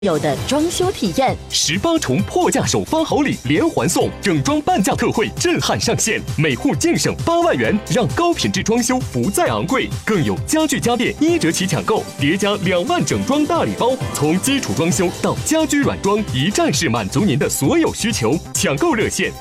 有的装修体验 ，18重破价首发好礼连环送，整装半价特惠震撼上线，每户净省8万元，让高品质装修不再昂贵。更有家具家电1折起抢购，叠加2万整装大礼包，从基础装修到家居软装，一站式满足您的所有需求。抢购热线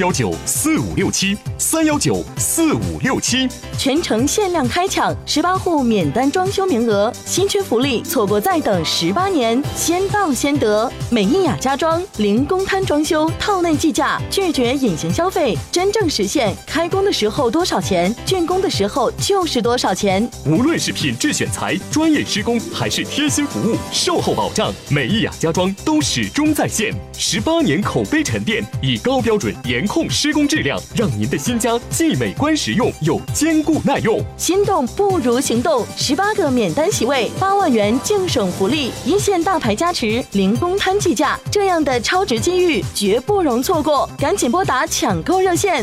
3194567，3194567， 全程限量开抢18户免单装修名额，新缺福利，错过再等18年，先到先得。美意雅家装零公摊装修，套内计价，拒绝隐形消费，真正实现开工的时候多少钱，竣工的时候就是多少钱。 无论是品质选材、专业施工，还是贴心服务、售后保障，美意雅家装都始终在线。18年口碑沉淀，以高标准严控施工质量，让您的新家既美观实用又坚固耐用。 心动不如行动，18个免单席位，8万元净省福利，一线大牌加持，零公摊计价，这样的超值机遇绝不容错过，赶紧拨打抢购热线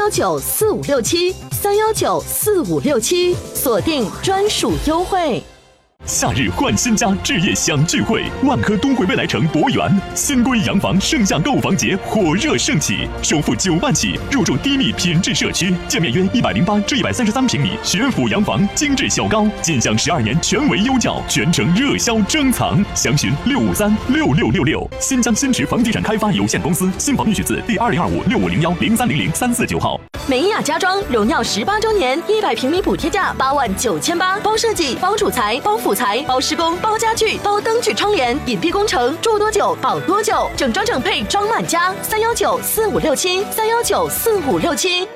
3194567，3194567，锁定专属优惠。 夏日换新家，置业享聚会，万科东汇未来城博园新规洋房盛夏购房节火热盛起，首付9万起，入住低密品质社区，建面约108至133平米学府洋房，精致小高，尽享12年全为优教，全程热销珍藏，详询6536666。新疆新驰房地产开发有限公司，新房预取自第2025650103003495号。 美意雅家装荣耀18周年，100平米补贴价89800，包设计、包主材、包辅材、包施工、包家具、包灯具窗帘，隐蔽工程，住多久保多久，整装整配装满家，3194567，3194567。